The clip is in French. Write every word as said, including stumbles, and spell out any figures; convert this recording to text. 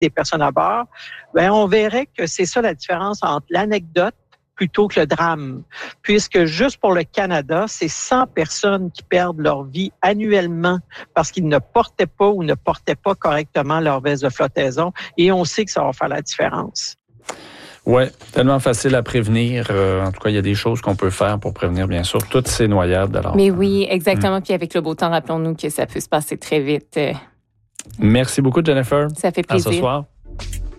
des personnes à bord, ben on verrait que c'est ça la différence entre l'anecdote plutôt que le drame, puisque juste pour le Canada, c'est cent personnes qui perdent leur vie annuellement parce qu'ils ne portaient pas ou ne portaient pas correctement leur veste de flottaison, et on sait que ça va faire la différence. Oui, tellement facile à prévenir. Euh, en tout cas, il y a des choses qu'on peut faire pour prévenir, bien sûr, toutes ces noyades. Alors, Mais oui, exactement. Hum. Puis avec le beau temps, rappelons-nous que ça peut se passer très vite. Merci beaucoup, Jennifer. Ça fait plaisir. À ce soir.